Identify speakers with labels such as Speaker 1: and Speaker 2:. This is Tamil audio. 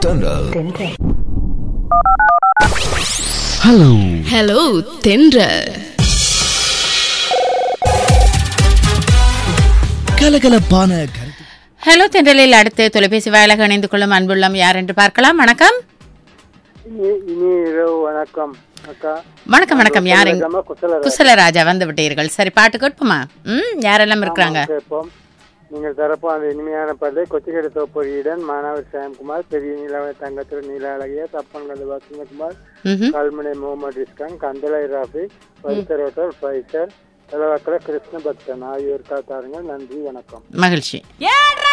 Speaker 1: ஹலோ தென்றல்.
Speaker 2: கலகலப்பான
Speaker 3: ஹலோ தென்றலில் அடுத்து தொலைபேசி வாயிலாக இணைந்து கொள்ளும் அன்புள்ளம் யார் என்று பார்க்கலாம். வணக்கம்.
Speaker 4: வணக்கம் அக்கா.
Speaker 3: வணக்கம் வணக்கம். யாரு? குசலராஜா வந்து விட்டீர்கள். சரி, பாட்டு கேட்போமா? யாரெல்லாம் இருக்கிறாங்க?
Speaker 4: நீங்கள் தரப்போ அந்த இனிமையான பாடலை கொச்சிக்கடை தோப்பொழியுடன் மாணவர் சாம்குமார், பெரிய நீலாவை தங்கத்திரு நீலா அழகிய, தப்பன்கல் வசந்தகுமார், கல்முனை முகமது இஸ்கான், கந்தலை ராஃபி, பரிசரோட்டர் ஃபைசர், தலைவாக்கல கிருஷ்ண பக்தன் ஆகியோருக்கா தாருங்கள். நன்றி, வணக்கம்.
Speaker 3: மகிழ்ச்சி.